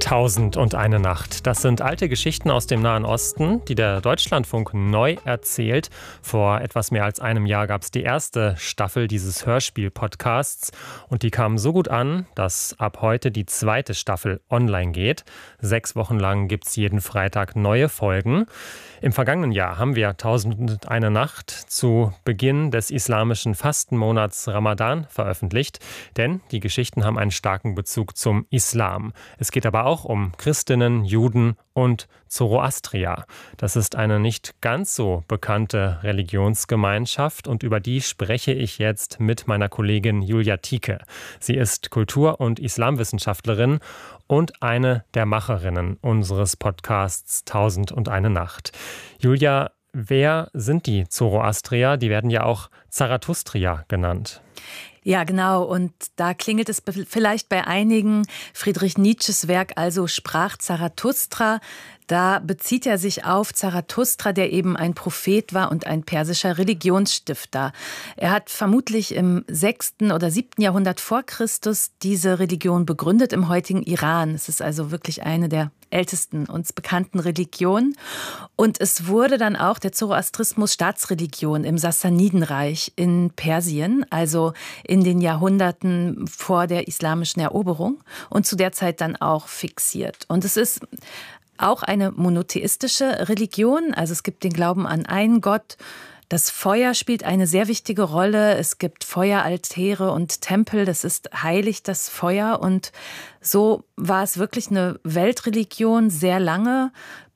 Tausend und eine Nacht. Das sind alte Geschichten aus dem Nahen Osten, die der Deutschlandfunk neu erzählt. Vor etwas mehr als einem Jahr gab es die erste Staffel dieses Hörspiel-Podcasts und die kam so gut an, dass ab heute die zweite Staffel online geht. 6 Wochen lang gibt es jeden Freitag neue Folgen. Im vergangenen Jahr haben wir Tausend und eine Nacht zu Beginn des islamischen Fastenmonats Ramadan veröffentlicht, denn die Geschichten haben einen starken Bezug zum Islam. Es geht aber auch um Christinnen, Juden und Zoroastrier. Das ist eine nicht ganz so bekannte Religionsgemeinschaft und über die spreche ich jetzt mit meiner Kollegin Julia Thieke. Sie ist Kultur- und Islamwissenschaftlerin und eine der Macherinnen unseres Podcasts Tausend und eine Nacht. Julia, wer sind die Zoroastrier? Die werden ja auch Zarathustrier genannt. Ja, genau. Und da klingelt es vielleicht bei einigen. Friedrich Nietzsches Werk also Sprach Zarathustra. Da bezieht er sich auf Zarathustra, der eben ein Prophet war und ein persischer Religionsstifter. Er hat vermutlich im 6. oder 7. Jahrhundert vor Christus diese Religion begründet im heutigen Iran. Es ist also wirklich eine der ältesten uns bekannten Religionen. Und es wurde dann auch der Zoroastrismus Staatsreligion im Sassanidenreich in Persien, also in den Jahrhunderten vor der islamischen Eroberung und zu der Zeit dann auch fixiert. Und es ist auch eine monotheistische Religion, also es gibt den Glauben an einen Gott. Das Feuer spielt eine sehr wichtige Rolle. Es gibt Feueraltäre und Tempel, das ist heilig, das Feuer. Und so war es wirklich eine Weltreligion sehr lange.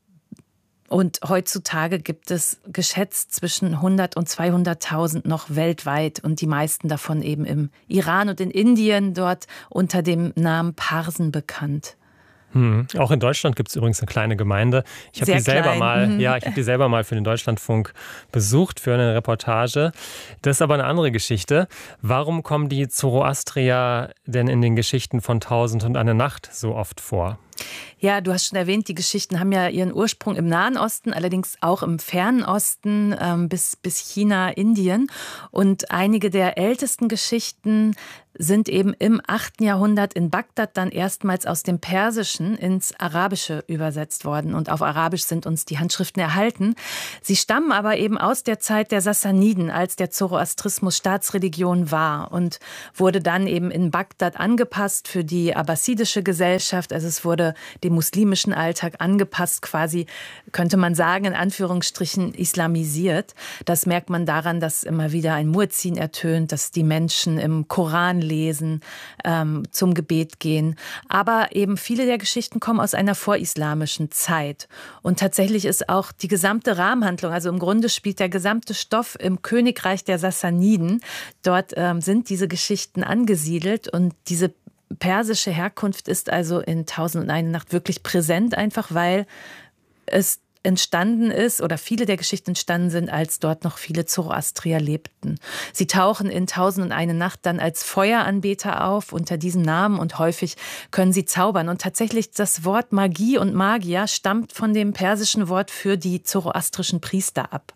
Und heutzutage gibt es geschätzt zwischen 100 und 200.000 noch weltweit und die meisten davon eben im Iran und in Indien, dort unter dem Namen Parsen bekannt. Auch in Deutschland gibt es übrigens eine kleine Gemeinde. Ich habe die selber mal für den Deutschlandfunk besucht für eine Reportage. Das ist aber eine andere Geschichte. Warum kommen die Zoroastrier denn in den Geschichten von Tausend und eine Nacht so oft vor? Ja, du hast schon erwähnt, die Geschichten haben ja ihren Ursprung im Nahen Osten, allerdings auch im Fernen Osten bis China, Indien. Und einige der ältesten Geschichten sind eben im 8. Jahrhundert in Bagdad dann erstmals aus dem Persischen ins Arabische übersetzt worden. Und auf Arabisch sind uns die Handschriften erhalten. Sie stammen aber eben aus der Zeit der Sassaniden, als der Zoroastrismus Staatsreligion war und wurde dann eben in Bagdad angepasst für die abbasidische Gesellschaft. Also es wurde dem muslimischen Alltag angepasst, quasi, könnte man sagen, in Anführungsstrichen islamisiert. Das merkt man daran, dass immer wieder ein Muezzin ertönt, dass die Menschen im Koran lesen, zum Gebet gehen. Aber eben viele der Geschichten kommen aus einer vorislamischen Zeit. Und tatsächlich ist auch die gesamte Rahmenhandlung, also im Grunde spielt der gesamte Stoff im Königreich der Sassaniden. Dort sind diese Geschichten angesiedelt und diese persische Herkunft ist also in Tausend und eine Nacht wirklich präsent, einfach weil es entstanden ist oder viele der Geschichten entstanden sind, als dort noch viele Zoroastrier lebten. Sie tauchen in Tausend und eine Nacht dann als Feueranbeter auf unter diesem Namen und häufig können sie zaubern. Und tatsächlich das Wort Magie und Magier stammt von dem persischen Wort für die zoroastrischen Priester ab.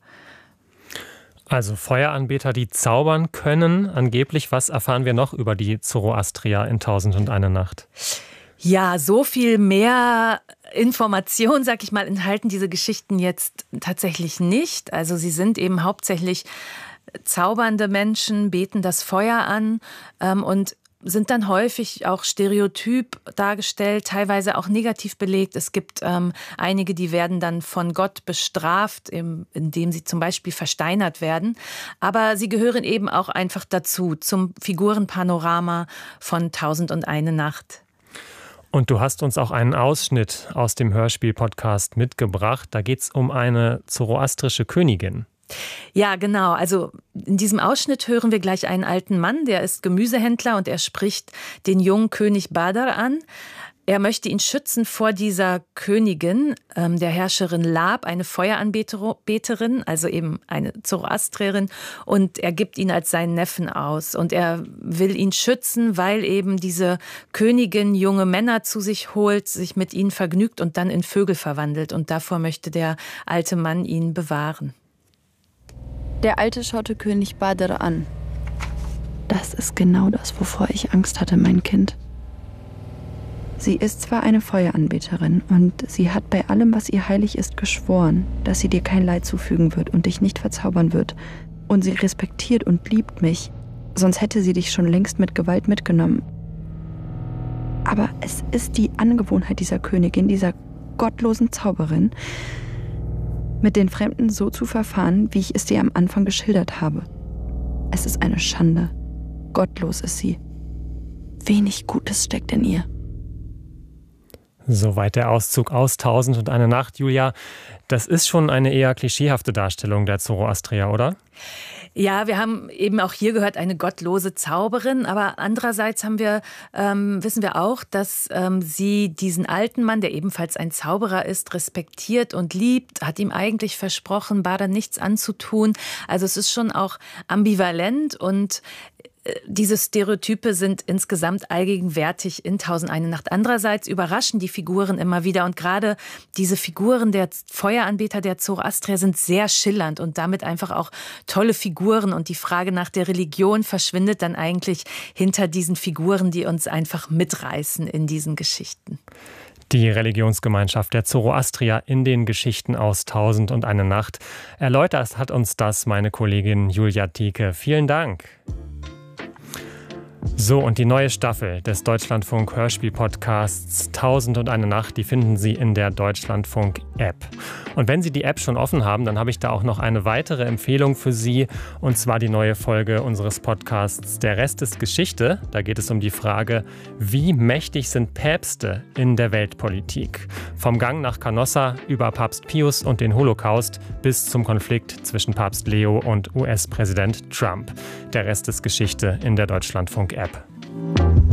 Also Feueranbeter, die zaubern können, angeblich. Was erfahren wir noch über die Zoroastrier in Tausend und eine Nacht? Ja, so viel mehr Information, sag ich mal, enthalten diese Geschichten jetzt tatsächlich nicht. Also sie sind eben hauptsächlich zaubernde Menschen, beten das Feuer an und sind dann häufig auch stereotyp dargestellt, teilweise auch negativ belegt. Es gibt einige, die werden dann von Gott bestraft, indem sie zum Beispiel versteinert werden. Aber sie gehören eben auch einfach dazu, zum Figurenpanorama von Tausend und eine Nacht. Und du hast uns auch einen Ausschnitt aus dem Hörspiel-Podcast mitgebracht. Da geht es um eine zoroastrische Königin. Ja, genau. Also in diesem Ausschnitt hören wir gleich einen alten Mann, der ist Gemüsehändler und er spricht den jungen König Badr an. Er möchte ihn schützen vor dieser Königin, der Herrscherin Lab, eine Feueranbeterin, also eben eine Zoroastrierin, und er gibt ihn als seinen Neffen aus. Und er will ihn schützen, weil eben diese Königin junge Männer zu sich holt, sich mit ihnen vergnügt und dann in Vögel verwandelt. Und davor möchte der alte Mann ihn bewahren. Der Alte schaute König Badr an. Das ist genau das, wovor ich Angst hatte, mein Kind. Sie ist zwar eine Feueranbeterin und sie hat bei allem, was ihr heilig ist, geschworen, dass sie dir kein Leid zufügen wird und dich nicht verzaubern wird. Und sie respektiert und liebt mich, sonst hätte sie dich schon längst mit Gewalt mitgenommen. Aber es ist die Angewohnheit dieser Königin, dieser gottlosen Zauberin, mit den Fremden so zu verfahren, wie ich es dir am Anfang geschildert habe. Es ist eine Schande. Gottlos ist sie. Wenig Gutes steckt in ihr. Soweit der Auszug aus 1001 Nacht, Julia. Das ist schon eine eher klischeehafte Darstellung der Zoroastrier, oder? Ja, wir haben eben auch hier gehört, eine gottlose Zauberin. Aber andererseits wissen wir auch, dass sie diesen alten Mann, der ebenfalls ein Zauberer ist, respektiert und liebt, hat ihm eigentlich versprochen, Badr nichts anzutun. Also es ist schon auch ambivalent und diese Stereotype sind insgesamt allgegenwärtig in 1001 Nacht. Andererseits überraschen die Figuren immer wieder und gerade diese Figuren der Feueranbeter der Zoroastrier sind sehr schillernd und damit einfach auch tolle Figuren und die Frage nach der Religion verschwindet dann eigentlich hinter diesen Figuren, die uns einfach mitreißen in diesen Geschichten. Die Religionsgemeinschaft der Zoroastrier in den Geschichten aus 1001 Nacht. Erläutert hat uns das meine Kollegin Julia Thieke. Vielen Dank. So, und die neue Staffel des Deutschlandfunk-Hörspiel-Podcasts 1001 Nacht, die finden Sie in der Deutschlandfunk-App. Und wenn Sie die App schon offen haben, dann habe ich da auch noch eine weitere Empfehlung für Sie, und zwar die neue Folge unseres Podcasts Der Rest ist Geschichte. Da geht es um die Frage, wie mächtig sind Päpste in der Weltpolitik? Vom Gang nach Canossa über Papst Pius und den Holocaust bis zum Konflikt zwischen Papst Leo und US-Präsident Trump. Der Rest ist Geschichte in der Deutschlandfunk-App.